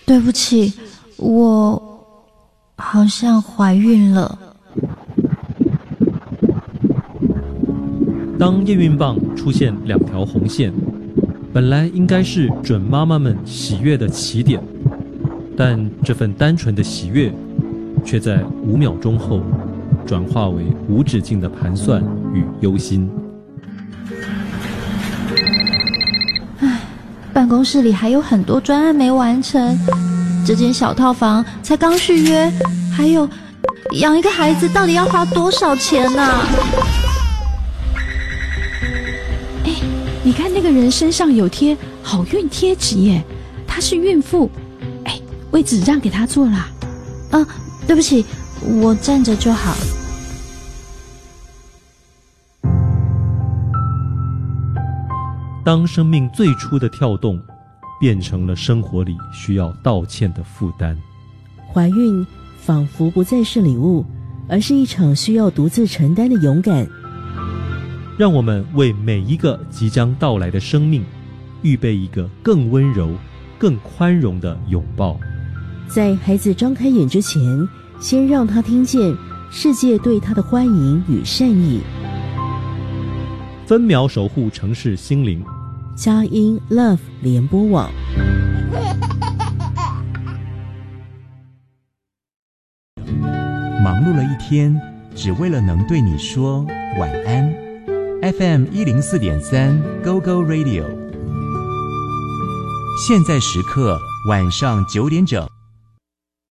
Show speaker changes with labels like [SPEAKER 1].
[SPEAKER 1] 对不起，我好像怀孕了。
[SPEAKER 2] 当验孕棒出现2条红线，本来应该是准妈妈们喜悦的起点，但这份单纯的喜悦却在5秒钟后转化为无止境的盘算与忧心。
[SPEAKER 1] 办公室里还有很多专案没完成，这间小套房才刚续约，还有养一个孩子到底要花多少钱啊？
[SPEAKER 3] 你看那个人身上有贴好运贴纸耶，她是孕妇。位置让给她坐啦。
[SPEAKER 1] 对不起，我站着就好。
[SPEAKER 2] 当生命最初的跳动变成了生活里需要道歉的负担，
[SPEAKER 4] 怀孕仿佛不再是礼物，而是一场需要独自承担的勇敢。
[SPEAKER 2] 让我们为每一个即将到来的生命预备一个更温柔更宽容的拥抱。
[SPEAKER 4] 在孩子张开眼之前，先让他听见世界对他的欢迎与善意。
[SPEAKER 2] 分秒守护城市心灵，
[SPEAKER 4] 佳音 Love 联播网。
[SPEAKER 5] 忙碌了一天，只为了能对你说晚安。FM 104.3 Go Go Radio， 现在时刻晚上9点整。